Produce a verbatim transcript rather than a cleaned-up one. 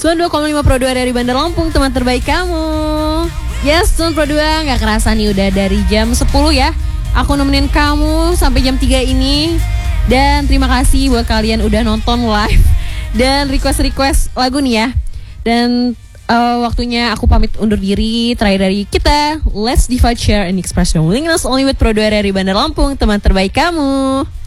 sembilan puluh dua koma lima Pro dua dari Bandar Lampung, teman terbaik kamu. Yes, teman Pro dua, gak kerasa nih udah dari jam sepuluh ya. Aku nemenin kamu sampai jam tiga ini. Dan terima kasih buat kalian udah nonton live dan request-request lagu nih ya. Dan uh, waktunya aku pamit undur diri. Terakhir dari kita, let's divide, share, and express your willingness only with Pro dua dari Bandar Lampung, teman terbaik kamu.